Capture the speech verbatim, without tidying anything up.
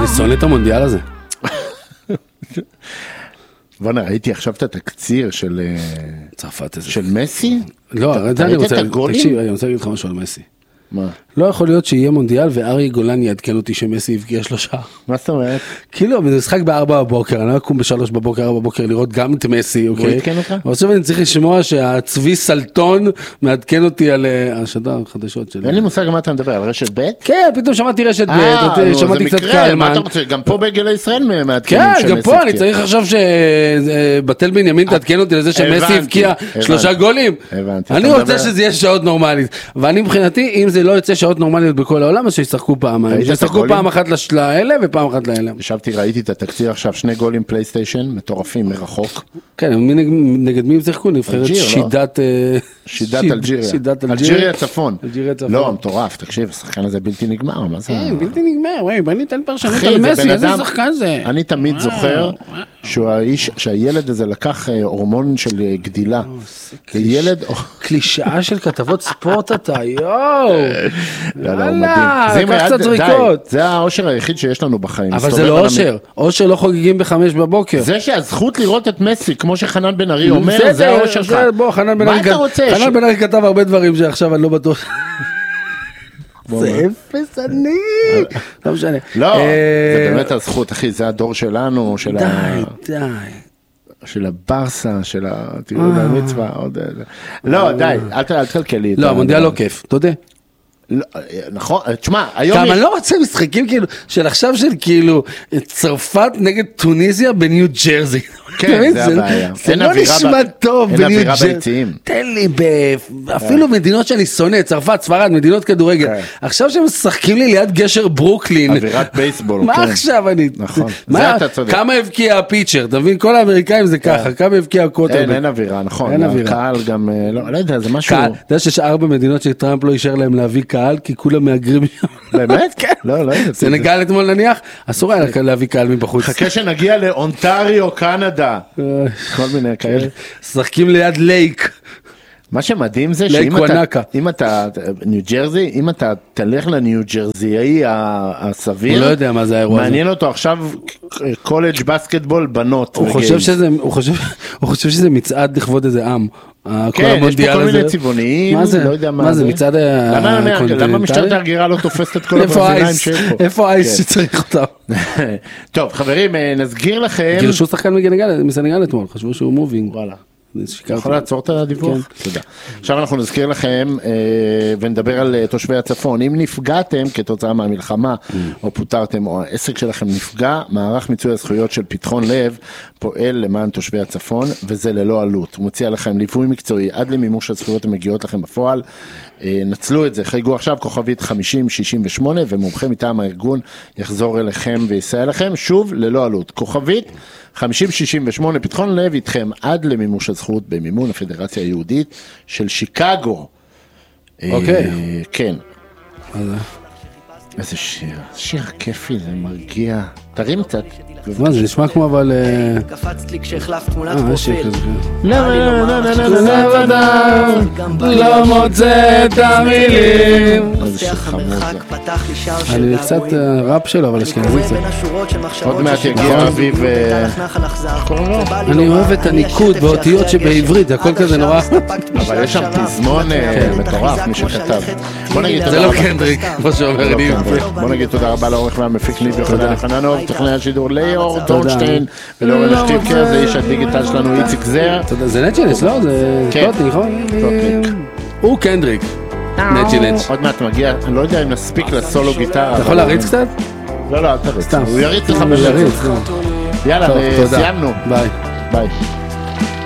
אני שונא את המונדיאל הזה. בוא'נה, ראיתי עכשיו את התקציר של צרפת איזה. של מסי? לא, אתה אני ראית רוצה, את הגולים? תקשיב, אני רוצה להגיד לך משהו על מסי. מה? לא יכול להיות שיהיה מונדיאל וארי גולן יעדכן אותי שמסי הבקיע שלושה. מה זאת אומרת? כאילו, זה משחק בארבע בבוקר, אני לא אקום בשלוש בבוקר, ארבע בבוקר לראות גם את מסי, אוקיי? הוא יעדכן אותך? עכשיו אני צריך לשמוע שהצבי סלטון מעדכן אותי על השדר החדשות שלי. אין לי מושג מה אתה מדבר, על רשת ב'? כן, פתאום שמעתי רשת אה, ב', נו, זה שמעתי קצת מקרה, מה קלמן. אתה רוצה? גם פה בגלי ישראל מעדכנים כן, שמסי גם פה אני הבקיע. צריך עכשיו שבתל בנימין תעדכן אותי לזה שמסי הבנתי, הבקיע הבנתי. שלושה גולים. הבנתי, אני אתה רוצה מדבר- שזה יהיה שעות נורמלית. ואני מבחינתי, אם זה לא יוצא שעות נורמליות בכל העולם, אז שישחקו פעמיים. ראית את שישחקו הגולים? פעם אחת לש- לאלה ופעם אחת לאלה. ישבתי, ראיתי את התקציר עכשיו, שני גולים פלייסטיישן, מטורפים מרחוק. כן, מי נגד- נגד מי הם שיחקו? נבחרת אלג'יר, לא? שידת... אה, שידת שיד- אלג'יריה. שידת אלג'יריה צפון. אלג'יריה צפון. לא, מטורף, תקשיב, השחקן הזה בלתי נגמר, מה זה? כן, בלתי נגמר, וואי, בוא ניתן פרשנות אחי, על זה מסי, בן איזה אדם- שחקן זה. אני תמיד וואו, זוכר וואו. שהוא האיש, שהילד הזה לקח אה, הורמון של אה, גדילה. זה ילד... קלישאה של כתבות ספורט אתה, יואו. לא, לא, הוא וואלה, מדהים. לקח זה קצת די, זריקות. זה האושר היחיד שיש לנו בחיים. אבל זה מסתובב לא על אושר, אושר לא חוגגים בחמש בבוקר. זה שהזכות לראות את מסי, כמו שחנן בן ארי אומר, בסדר, זה האושר שלך. זה- בוא, חנן בן מה ארי אתה כת- רוצה? חנן ש- בן ארי כתב הרבה דברים שעכשיו אני לא בטוח. בוא, זה מה? אפס אני. לא משנה. לא, אה, זה באמת הזכות, אחי, זה הדור שלנו, של ה- די, די. של הברסה, של הטיעון המצווה, עוד... לא, די, אל ת- אל תקלקל לי. את לא, ה- המונדיאל לא כיף, אתה יודע. לא, נכון, תשמע, היום... גם יש- אני לא רוצה משחקים כאילו, של עכשיו של כאילו, צרפת נגד טוניסיה בניו ג'רזי. כן, אתה מבין? זה הבעיה. זה אין לא אווירה נשמע ב- טוב אין בניו אווירה ג'רזי. ביציעים. תן לי, ב- אפילו מדינות שאני שונא, צרפת, ספרד, מדינות כדורגל. כן. עכשיו שהם משחקים לי ליד גשר ברוקלין. אווירת בייסבול, מה כן. עכשיו אני... נכון, מה- זה אתה צודק. כמה הבקיע הפיצ'ר, אתה מבין? כל האמריקאים זה ככה, כמה הבקיע אין, הקווטרבק. אין אווירה, נכון. אין אווירה. הקהל גם, אה, לא, לא יודע, זה משהו... קהל, אתה יודע שיש ארבע מדינות שטראמפ לא אישר להם להביא קהל, כי כולם מהגרים שם. באמת? כן. לא, לא יודע. סנגל אתמול נניח, אסור היה להביא קהל מבחוץ. חכה שנגיע לאונטריו, קנדה. כל מיני כאלה. שחקים ליד לייק. מה שמדהים זה לייק שאם אתה, וואנקה. אם אתה, ניו ג'רזי, אם אתה תלך לניו ג'רזיאי ה- הסביר, הוא לא יודע מה זה האירוע הזה. מעניין אותו עכשיו קולג' בסקטבול בנות. הוא וגייז. חושב שזה, הוא חושב, הוא חושב שזה מצעד לכבוד איזה עם. כל כן, יש פה המונדיאל כל מיני הזה. צבעוניים, מה זה? לא יודע מה, מה זה, מצעד למה- הקונטיננטלי? למה משטרת ההגירה לא תופסת את כל איפה הברזילאים אייס? שיש פה? איפה אייס כן. שצריך אותם? טוב, חברים, אה, נסגיר לכם. גירשו שחקן מגנגל- מסנגל אתמול, חשבו שהוא מובינג. וואלה. שיקרתי. יכול לעצור את הדיווח? תודה. עכשיו אנחנו נזכיר לכם אה, ונדבר על אה, תושבי הצפון. אם נפגעתם כתוצאה מהמלחמה או פוטרתם או העסק שלכם נפגע, מערך מיצוי הזכויות של פתחון לב פועל למען תושבי הצפון וזה ללא עלות. הוא מציע לכם ליווי מקצועי עד למימוש הזכויות המגיעות לכם בפועל. אה, נצלו את זה, חייגו עכשיו כוכבית חמישים שישים ושמונה ומומחה מטעם הארגון יחזור אליכם ויסייע לכם שוב ללא עלות. כוכבית חמישים שישים ושמונה, פתחון לב איתכם עד למימוש הזכות במימון הפדרציה היהודית של שיקגו. אוקיי. אה, כן. איזה שיר, שיר כיפי, זה מרגיע. תרים קצת. מה זה נשמע כמו אבל... אה, קפצת לי כשהחלפת תמונת אה, יש שיר פרופיל. כזה. לא, לא, לא, לא, לא, זה לבדם, לא מוצא את המילים. איזה שיר מפתח חמוד המרחק זה. פתח לי שער של אני קצת געגועים. אה, ראפ שלו, אבל אני אשכנזי קורא קצת. בין השורות של מחשבות עוד מעט ששיגעו יגיע אותי, אביב, ובטח אה, לך נחל אכזר. קוראים לו? ובא לי אני לומר, אוהב את אני הניקוד השטף באותיות שאחרי הגשם. שבעברית, הכל עד כזה עכשיו נורא. הסתפקת אבל בשלב יש שם שרב. פזמון אה, כן. מטורף, מי כמו שכתב. שלכת. בוא נגיד זה תודה זה לא רבה. קנדריק, כמו שאומר ניב. בוא נגיד תודה רבה לעורך והמפיק ניב יוחנן יוחננוב, תוכני השידור ליאור דורנשטיין ולאורן לא שטיבקר, זה איש הדיגיטל שלנו איציק זר. אתה יודע, זה נצ'ינס, לא? זה כן. קוטי, נכון? קוטניק. הוא קנדריק. נצ'ינס. עוד מעט מגיע, אני לא יודע אם נספיק לסולו גיטרה. אתה יכול להריץ קצת? לא, לא, אל תריץ. סתם. הוא יריץ לך הוא בשצף. יריץ, לא. יאללה, טוב, תודה. סיימנו. ביי. ביי.